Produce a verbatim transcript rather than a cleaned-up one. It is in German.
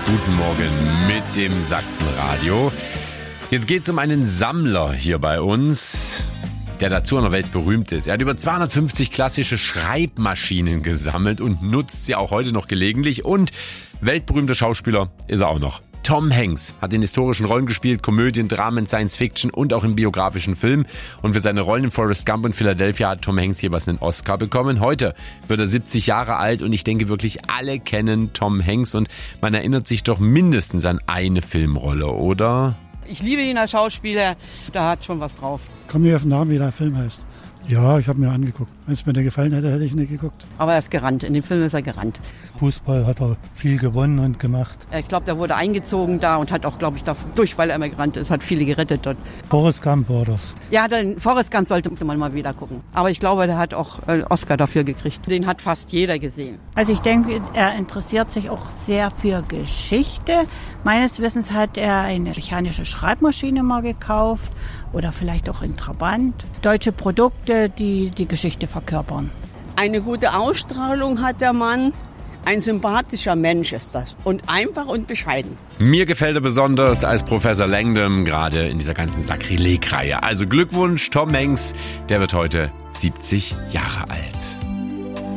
Guten Morgen mit dem Sachsenradio. Jetzt geht es um einen Sammler hier bei uns, der dazu in der Welt berühmt ist. Er hat über zweihundertfünfzig klassische Schreibmaschinen gesammelt und nutzt sie auch heute noch gelegentlich. Und weltberühmter Schauspieler ist er auch noch. Tom Hanks hat in historischen Rollen gespielt, Komödien, Dramen, Science Fiction und auch in biografischen Filmen. Und für seine Rollen in Forrest Gump und Philadelphia hat Tom Hanks jeweils einen Oscar bekommen. Heute wird er siebzig Jahre alt und ich denke wirklich, alle kennen Tom Hanks und man erinnert sich doch mindestens an eine Filmrolle, oder? Ich liebe ihn als Schauspieler, da hat schon was drauf. Komm mir auf den Namen, wie der Film heißt. Ja, ich habe mir angeguckt. Wenn es mir nicht gefallen hätte, hätte ich nicht geguckt. Aber er ist gerannt, in dem Film ist er gerannt. Fußball hat er viel gewonnen und gemacht. Ich glaube, der wurde eingezogen da und hat auch, glaube ich, dadurch, weil er immer gerannt ist, hat viele gerettet dort. Forrest Gump war das. Ja, den Forrest Gump sollte man mal wieder gucken. Aber ich glaube, der hat auch einen Oscar dafür gekriegt. Den hat fast jeder gesehen. Also ich denke, er interessiert sich auch sehr für Geschichte. Meines Wissens hat er eine mechanische Schreibmaschine mal gekauft oder vielleicht auch in Trabant. Deutsche Produkte, die die Geschichte verkörpern. Eine gute Ausstrahlung hat der Mann. Ein sympathischer Mensch ist das und einfach und bescheiden. Mir gefällt er besonders als Professor Langdon, gerade in dieser ganzen Sakrileg-Reihe. Also Glückwunsch, Tom Hanks, der wird heute siebzig Jahre alt.